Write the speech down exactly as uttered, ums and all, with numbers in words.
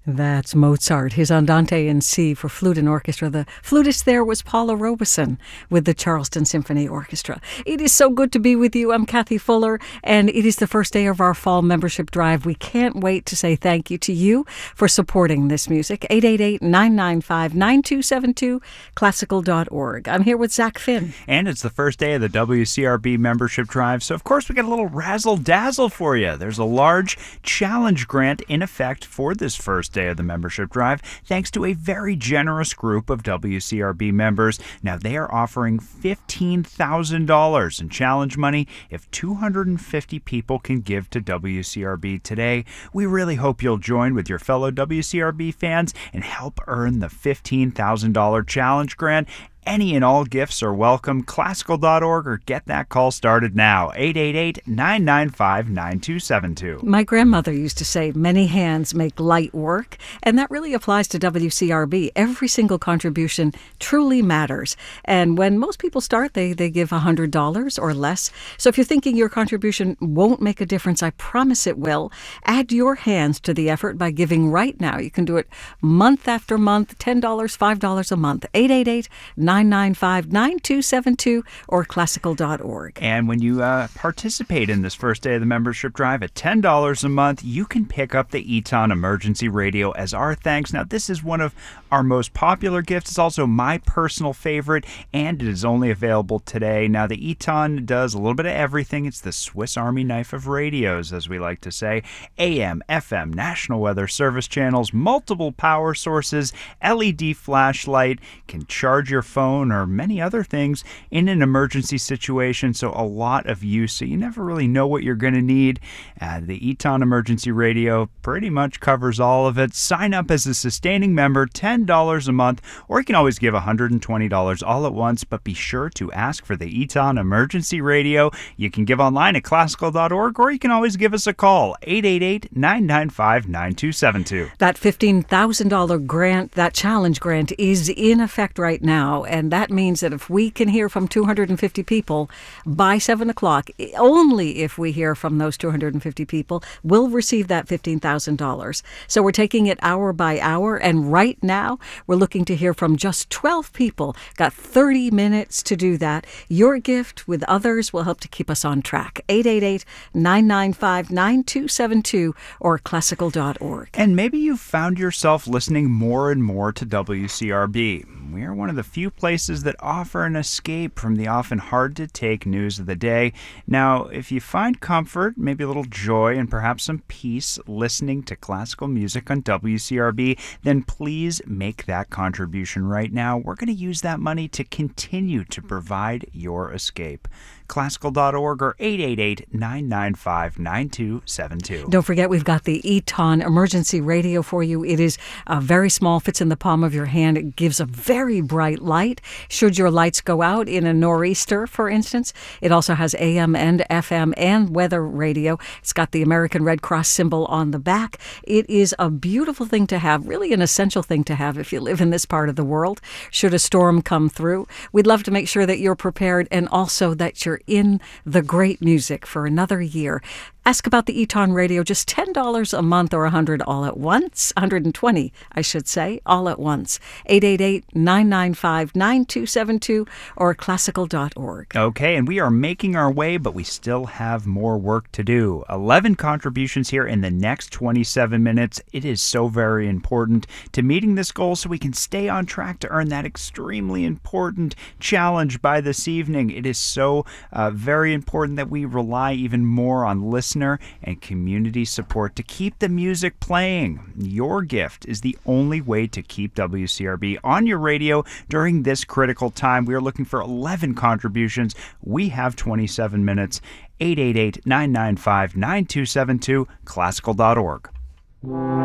That's Mozart, his Andante in C for flute and orchestra. The flutist there was Paula Robeson with the Charleston Symphony Orchestra. It is so good to be with you. I'm Kathy Fuller, and it is the first day of our fall membership drive. We can't wait to say thank you to you for supporting this music. eight eight eight, nine nine five, nine two seven two, classical dot org. I'm here with Zach Finn. And it's the first day of the W C R B membership drive, so of course we got a little razzle-dazzle for you. There's a large challenge grant in effect for this first day of the membership drive, thanks to a very generous group of W C R B members. Now, they are offering fifteen thousand dollars in challenge money if two hundred fifty people can give to W C R B today. We really hope you'll join with your fellow W C R B fans and help earn the fifteen thousand dollars challenge grant. Any and all gifts are welcome. classical dot org or get that call started now. eight eight eight, nine nine five, nine two seven two. My grandmother used to say, many hands make light work, and that really applies to W C R B. Every single contribution truly matters. And when most people start, they, they give one hundred dollars or less. So if you're thinking your contribution won't make a difference, I promise it will. Add your hands to the effort by giving right now. You can do it month after month, ten dollars, five dollars a month. eight eight eight, nine nine five, nine two seven two or classical dot org. And when you uh, participate in this first day of the membership drive at ten dollars a month, you can pick up the Eton Emergency Radio as our thanks. Now, this is one of our most popular gifts. It's also my personal favorite, and it is only available today. Now, the Eton does a little bit of everything. It's the Swiss Army knife of radios, as we like to say. A M, F M, National Weather Service channels, multiple power sources, L E D flashlight, can charge your phone or many other things in an emergency situation, so a lot of use, so you never really know what you're going to need. Uh, the Eton Emergency Radio pretty much covers all of it. Sign up as a sustaining member, ten dollars a month, or you can always give one hundred twenty dollars all at once, but be sure to ask for the Eton Emergency Radio. You can give online at classical dot org, or you can always give us a call, eight eight eight, nine nine five, nine two seven two. That fifteen thousand dollars grant, that challenge grant, is in effect right now. And that means that if we can hear from two hundred fifty people by seven o'clock, only if we hear from those two hundred fifty people, we'll receive that fifteen thousand dollars. So we're taking it hour by hour. And right now, we're looking to hear from just twelve people. Got thirty minutes to do that. Your gift with others will help to keep us on track. eight eight eight, nine nine five, nine two seven two or classical dot org. And maybe you've found yourself listening more and more to W C R B. We are one of the few places that offer an escape from the often hard-to-take news of the day. Now, if you find comfort, maybe a little joy, and perhaps some peace listening to classical music on W C R B, then please make that contribution right now. We're going to use that money to continue to provide your escape. classical dot org or eight eight eight, nine nine five, nine two seven two. Don't forget, we've got the Eton Emergency Radio for you. It is uh, very small, fits in the palm of your hand. It gives a very bright light should your lights go out in a nor'easter, for instance. It also has A M and F M and weather radio. It's got the American Red Cross symbol on the back. It is a beautiful thing to have, really an essential thing to have if you live in this part of the world. Should a storm come through, we'd love to make sure that you're prepared and also that you're in the great music for another year. Ask about the Eton Radio, just ten dollars a month or one hundred dollars all at once. one hundred twenty dollars, I should say, all at once. eight eight eight, nine nine five, nine two seven two or classical dot org. Okay, and we are making our way, but we still have more work to do. eleven contributions here in the next twenty-seven minutes. It is so very important to meeting this goal so we can stay on track to earn that extremely important challenge by this evening. It is so uh, very important that we rely even more on listening and community support to keep the music playing. Your gift is the only way to keep W C R B on your radio during this critical time. We are looking for eleven contributions. We have twenty-seven minutes. eight eight eight, nine nine five, nine two seven two, classical dot org.